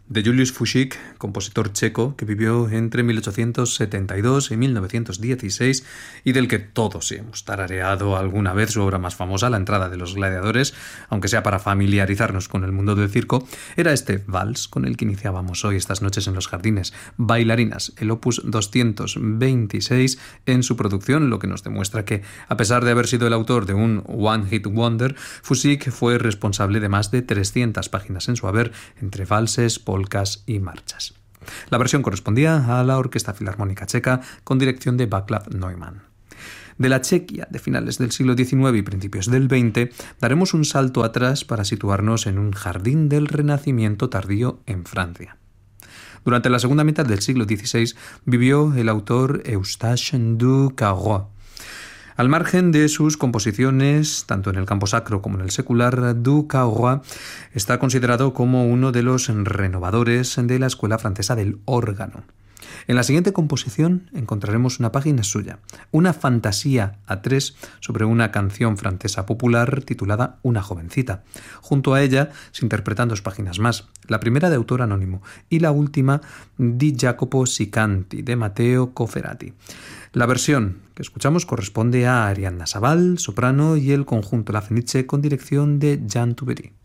de Julius Fučík, compositor checo que vivió entre 1872 y 1916 y del que todos hemos tarareado alguna vez su obra más famosa, La entrada de los gladiadores, aunque sea para familiarizarnos con el mundo del circo, era este vals con el que iniciábamos hoy estas noches en los jardines, Bailarinas, el opus 226 en su producción, lo que nos demuestra que, a pesar de haber sido el autor de un One Hit Wonder, Fučík fue responsable de más de 300 páginas en su haber, entre valses, polcas y marchas. La versión correspondía a la Orquesta Filarmónica Checa con dirección de Václav Neumann. De la Chequia de finales del siglo XIX y principios del XX, daremos un salto atrás para situarnos en un jardín del Renacimiento tardío en Francia. Durante la segunda mitad del siglo XVI vivió el autor Eustache du Cauroy. Al margen de sus composiciones, tanto en el campo sacro como en el secular, du Cauroy está considerado como uno de los renovadores de la escuela francesa del órgano. En la siguiente composición encontraremos una página suya, una fantasía a tres sobre una canción francesa popular titulada Una jovencita. Junto a ella se interpretan dos páginas más, la primera de autor anónimo y la última Di Jacopo Sicanti, de Matteo Cofferati. La versión que escuchamos corresponde a Arianna Sabal, soprano, y el conjunto La Fenice con dirección de Jean Toubery.